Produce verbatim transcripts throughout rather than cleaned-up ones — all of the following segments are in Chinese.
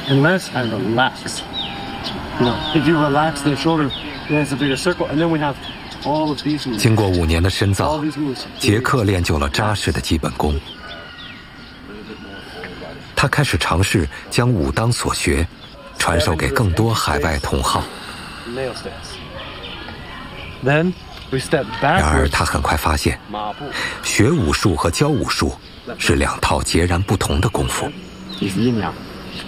unless I relax. You know, if you relax the shoulder, then it's a bigger circle, and then we have all of these moves. 经过五年的深造，杰克练就了扎实的基本功。他开始尝试将武当所学传授给更多海外同好。 Then we step backwards. 然而，他很快发现，学武术和教武术是两套截然不同的功夫。 阴阳。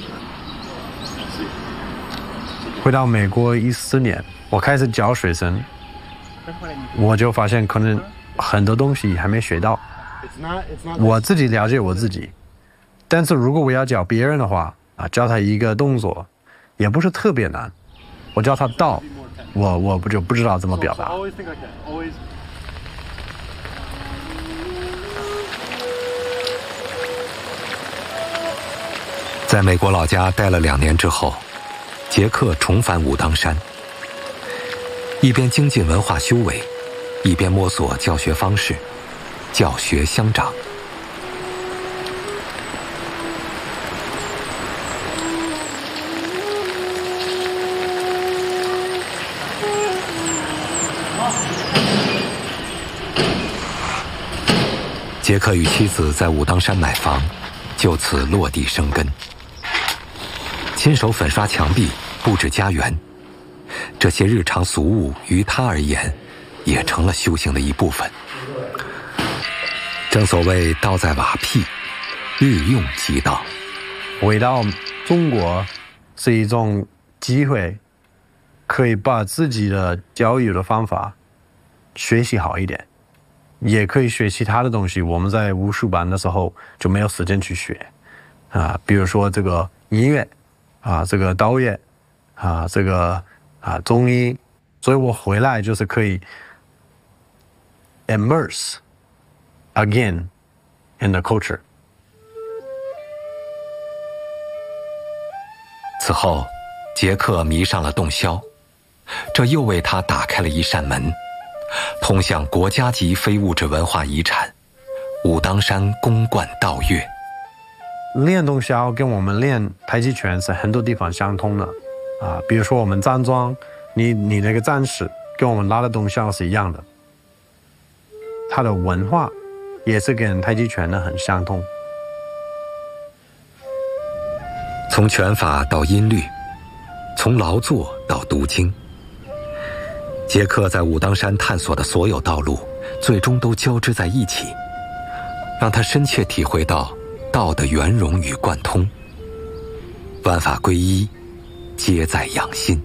回到美国一四年，我开始教学生，我就发现可能很多东西还没学到。我自己了解我自己，但是如果我要教别人的话，啊，教他一个动作，也不是特别难。我教他道，我我不就不知道怎么表达。 在美国老家待了两年之后，杰克重返武当山，一边精进文化修为，一边摸索教学方式，教学相长。杰克与妻子在武当山买房，就此落地生根，亲手粉刷墙壁，布置家园，这些日常俗物于他而言也成了修行的一部分。正所谓道在瓦砾，日用即道。 回到中国是一种机会，可以把自己的教育的方法学习好一点，也可以学其他的东西。我们在武术班的时候就没有时间去学啊，比如说这个音乐啊，这个刀乐啊，这个啊中医，所以我回来就是可以 immerse again in the culture。 此后，杰克迷上了洞箫，这又为他打开了一扇门，通向国家级非物质文化遗产武当山宫观道乐。 练洞箫跟我们练太极拳是很多地方相通的啊，比如说我们站桩，你你那个战士跟我们拉的洞箫是一样的，它的文化也是跟太极拳的很相通。 从拳法到音律，从劳作到读经，杰克在武当山探索的所有道路，最终都交织在一起，让他深切体会到道的圆融与贯通，万法归一，皆在养心。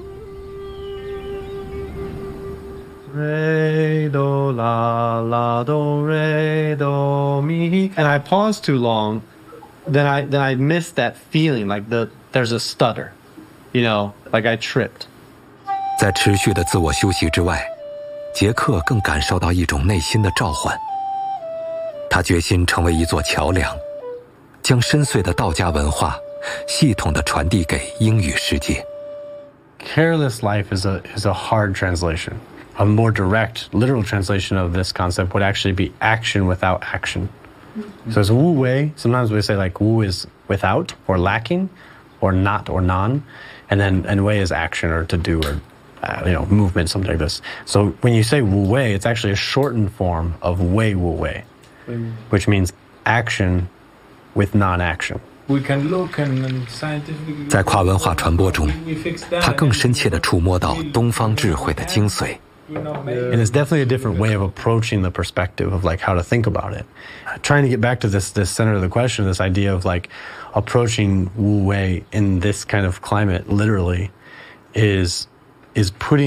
Re do la la do re do mi, and I pause too long, then I then I miss that feeling like the there's a stutter, you know, like I tripped. 在持续的自我修习之外，杰克更感受到一种内心的召唤。他决心成为一座桥梁，将深邃的道家文化系统地传递给英语世界。 Careless life is a is a hard translation. A more direct, literal translation of this concept would actually be action without action. So it's wu wei. Sometimes we say like wu is without or lacking, or not or non, and then and wei is action or to do or uh, you know movement, something like this. So when you say wu wei, it's actually a shortened form of wei wu wei, which means action with non-action. We can look and scientifically. 在跨文化传播中，他更深切地触摸到东方智慧的精髓。 And it's definitely a different way of approaching the perspective of like how to think about it. Trying to get back to this this center of the question, this idea of like approaching Wu Wei in this kind of climate literally is is putting